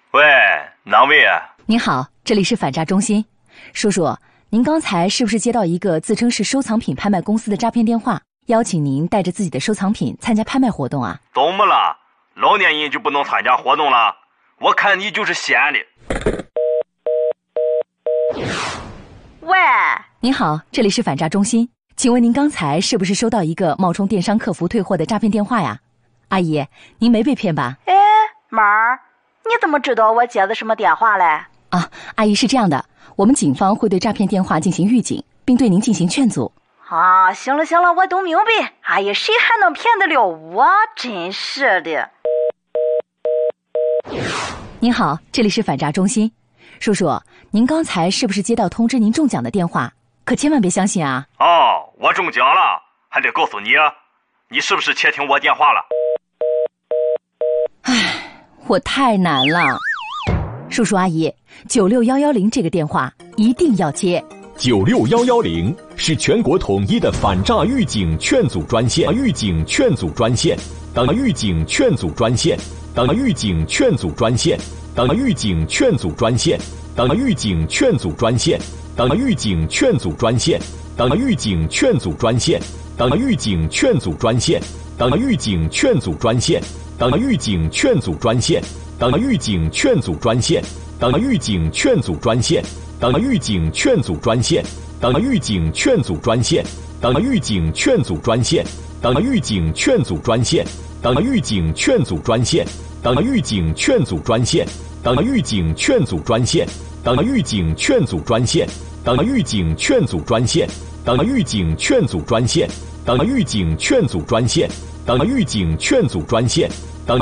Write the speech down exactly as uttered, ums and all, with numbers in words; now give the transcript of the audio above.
喂，哪位啊？ 您好，这里是反诈中心。叔叔，您刚才是不是接到一个自称是收藏品拍卖公司的诈骗电话，邀请您带着自己的收藏品参加拍卖活动啊？ 怎么了？老年人就不能参加活动了？我看你就是闲的。 喂， 您好，这里是反诈中心，请问您刚才是不是收到一个冒充电商客服退货的诈骗电话呀？阿姨，您没被骗吧？ 哎，妈儿，你怎么知道我接的什么电话嘞？ 啊，阿姨是这样的，我们警方会对诈骗电话进行预警，并对您进行劝阻。 啊，行了行了，我都明白。哎呀，谁还能骗得了我？真是的。 您好，这里是反诈中心。叔叔，您刚才是不是接到通知您中奖的电话？可千万别相信啊！ 哦，我中奖了，还得告诉你，你是不是窃听我电话了？ 唉，我太难了。叔叔阿姨，九六幺幺零这个电话一定要接。 九六幺幺零是全国统一的反诈预警劝阻专线，预警劝阻专线，当预警劝阻专线，当预警劝阻专线，当预警劝阻专线，当预警劝阻专线，当预警劝阻专线，当预警劝阻专线，当预警劝阻专线，当预警劝阻专线，当预警劝阻专线，当预警劝阻专线，当预警劝阻专线。当预警劝阻专线，当预警劝阻专线，当预警劝阻专线，当预警劝阻专线，当预警劝阻专线，当预警劝阻专线，当预警劝阻专线，当预警劝阻专线，当预警劝阻专线，当预警劝阻专线，当预警劝阻专线，当预警劝阻专线。